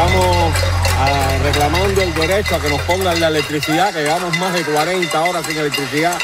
Estamos reclamando el derecho a que nos pongan la electricidad, que llevamos más de 40 horas sin electricidad.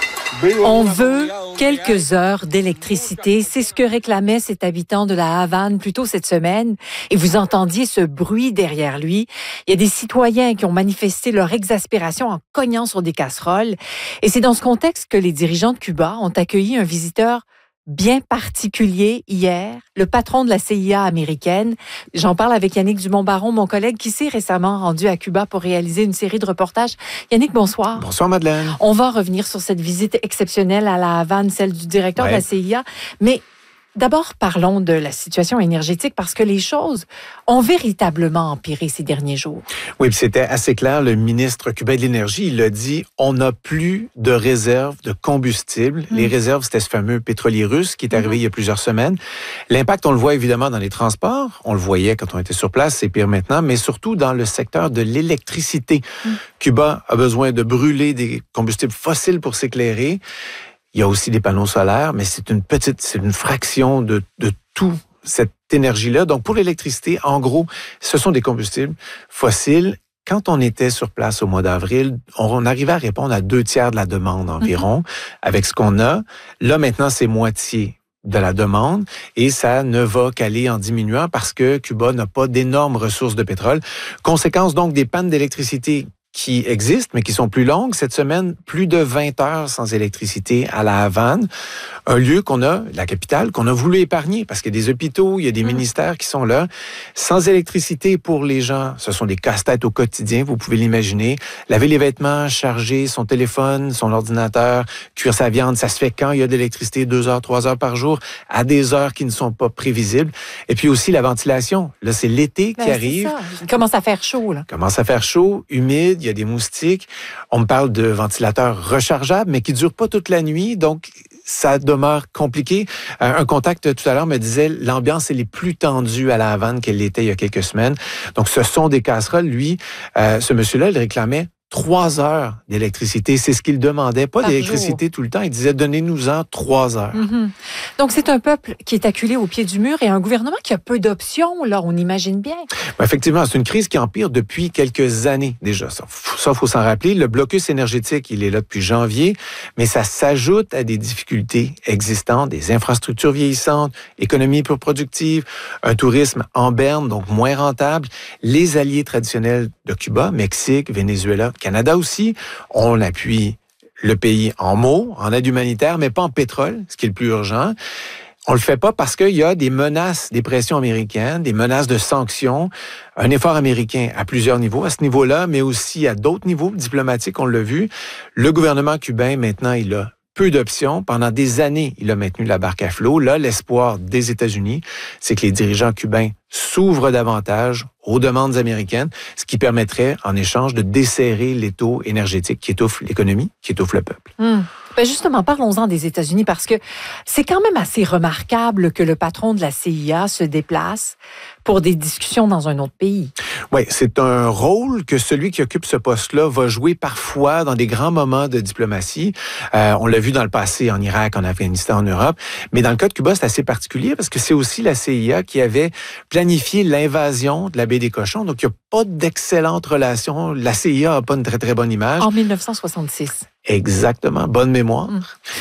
On veut quelques heures d'électricité. C'est ce que réclamaient cet habitant de la Havane plus tôt cette semaine. Et vous entendiez ce bruit derrière lui. Il y a des citoyens qui ont manifesté leur exaspération en cognant sur des casseroles. Et c'est dans ce contexte que les dirigeants de Cuba ont accueilli un visiteur bien particulier hier, le patron de la CIA américaine. J'en parle avec Yannick Dumont-Baron, mon collègue qui s'est récemment rendu à Cuba pour réaliser une série de reportages. Yannick, bonsoir. Bonsoir, Madeleine. On va revenir sur cette visite exceptionnelle à la Havane, celle du directeur de la CIA. Mais d'abord, parlons de la situation énergétique parce que les choses ont véritablement empiré ces derniers jours. Oui, puis c'était assez clair. Le ministre cubain de l'Énergie, il a dit « On n'a plus de réserves de combustible ». Les réserves, c'était ce fameux pétrolier russe qui est arrivé il y a plusieurs semaines. L'impact, on le voit évidemment dans les transports. On le voyait quand on était sur place, c'est pire maintenant, mais surtout dans le secteur de l'électricité. Cuba a besoin de brûler des combustibles fossiles pour s'éclairer. Il y a aussi des panneaux solaires, mais c'est une fraction de tout cette énergie-là. Donc, pour l'électricité, en gros, ce sont des combustibles fossiles. Quand on était sur place au mois d'avril, on arrivait à répondre à 2/3 de la demande environ avec ce qu'on a. Là, maintenant, c'est moitié de la demande et ça ne va qu'aller en diminuant parce que Cuba n'a pas d'énormes ressources de pétrole. Conséquence donc des pannes d'électricité qui existent, mais qui sont plus longues. Cette semaine, plus de 20 heures sans électricité à la Havane, un lieu la capitale, qu'on a voulu épargner parce qu'il y a des hôpitaux, il y a des ministères qui sont là. Sans électricité pour les gens, ce sont des casse-têtes au quotidien, vous pouvez l'imaginer. Laver les vêtements, charger son téléphone, son ordinateur, cuire sa viande, ça se fait quand il y a de l'électricité, 2 heures, 3 heures par jour, à des heures qui ne sont pas prévisibles. Et puis aussi la ventilation. Là, c'est l'été qui arrive. Il commence à faire chaud, là. Commence à faire chaud, humide, il y a des moustiques. On me parle de ventilateurs rechargeables, mais qui ne durent pas toute la nuit, donc ça demeure compliqué. Un contact tout à l'heure me disait l'ambiance elle est plus tendue à la Havane qu'elle l'était il y a quelques semaines. Donc ce sont des casseroles. Lui, ce monsieur-là, il réclamait 3 heures d'électricité. C'est ce qu'il demandait. Pas d'électricité tout le temps. Il disait, donnez-nous-en 3 heures. Donc, c'est un peuple qui est acculé au pied du mur et un gouvernement qui a peu d'options, là, on imagine bien. Effectivement, c'est une crise qui empire depuis quelques années déjà. Ça, faut s'en rappeler. Le blocus énergétique, il est là depuis janvier, mais ça s'ajoute à des difficultés existantes, des infrastructures vieillissantes, économie peu productive, un tourisme en berne, donc moins rentable. Les alliés traditionnels de Cuba, Mexique, Venezuela, Canada aussi, on appuie le pays en mots, en aide humanitaire, mais pas en pétrole, ce qui est le plus urgent. On le fait pas parce qu'il y a des menaces, des pressions américaines, des menaces de sanctions, un effort américain à plusieurs niveaux, à ce niveau-là, mais aussi à d'autres niveaux diplomatiques, on l'a vu. Le gouvernement cubain, maintenant, il a peu d'options. Pendant des années, il a maintenu la barque à flot. Là, l'espoir des États-Unis, c'est que les dirigeants cubains s'ouvrent davantage aux demandes américaines, ce qui permettrait, en échange, de desserrer l'étau énergétique qui étouffe l'économie, qui étouffe le peuple. Ben justement, parlons-en des États-Unis parce que c'est quand même assez remarquable que le patron de la CIA se déplace pour des discussions dans un autre pays. Oui, c'est un rôle que celui qui occupe ce poste-là va jouer parfois dans des grands moments de diplomatie. On l'a vu dans le passé en Irak, en Afghanistan, en Europe. Mais dans le cas de Cuba, c'est assez particulier parce que c'est aussi la CIA qui avait planifié l'invasion de la baie des Cochons. Donc, il n'y a pas d'excellentes relations. La CIA n'a pas une très, très bonne image. En 1966. Exactement, bonne mémoire.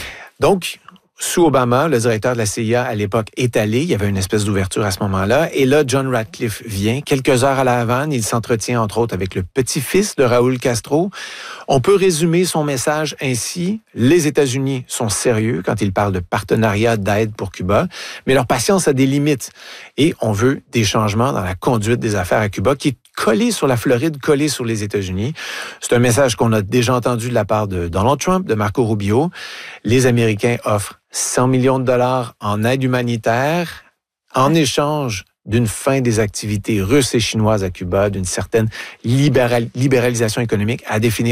Donc, sous Obama, le directeur de la CIA à l'époque est allé. Il y avait une espèce d'ouverture à ce moment-là. Et là, John Ratcliffe vient. Quelques heures à la Havane, il s'entretient entre autres avec le petit-fils de Raúl Castro. On peut résumer son message ainsi. Les États-Unis sont sérieux quand ils parlent de partenariat d'aide pour Cuba, mais leur patience a des limites. Et on veut des changements dans la conduite des affaires à Cuba qui est collé sur la Floride, collé sur les États-Unis. C'est un message qu'on a déjà entendu de la part de Donald Trump, de Marco Rubio. Les Américains offrent 100 millions de dollars en aide humanitaire en échange d'une fin des activités russes et chinoises à Cuba, d'une certaine libéralisation économique à définir